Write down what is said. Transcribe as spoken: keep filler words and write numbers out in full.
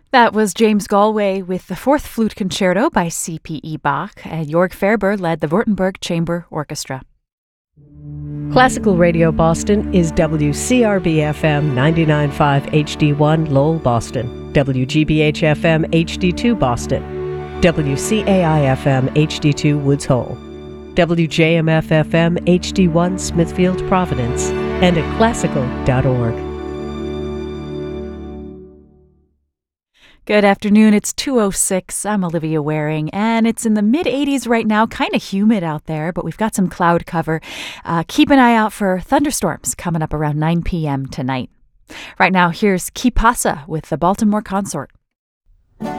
That was James Galway with the Fourth Flute Concerto by C P E Bach, and Jörg Ferber led the Württemberg Chamber Orchestra. Classical Radio Boston is W C R B F M ninety-nine point five H D one Lowell, Boston, W G B H F M H D two Boston, W C A I F M H D two Woods Hole, W J M F F M H D one Smithfield, Providence, and at classical dot org. Good afternoon. It's two oh six. I'm Olivia Waring, and it's in the mid eighties right now. Kind of humid out there, but we've got some cloud cover. Uh, keep an eye out for thunderstorms coming up around nine p.m. tonight. Right now, here's Ki Pasa with the Baltimore Consort.